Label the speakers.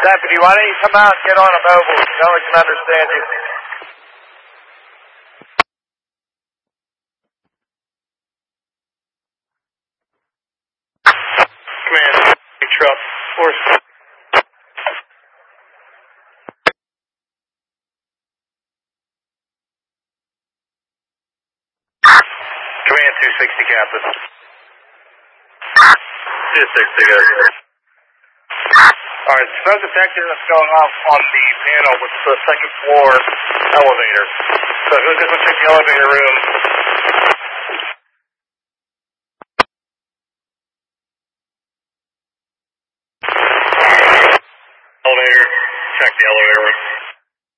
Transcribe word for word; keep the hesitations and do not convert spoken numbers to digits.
Speaker 1: Deputy, why don't you come out and get on a mobile? No one can understand you.
Speaker 2: Command, truck, force. Command two sixty, Captain. two sixty, guys. Alright, smoke detector that's going off on the panel with the second floor elevator. So who's going to check the elevator room?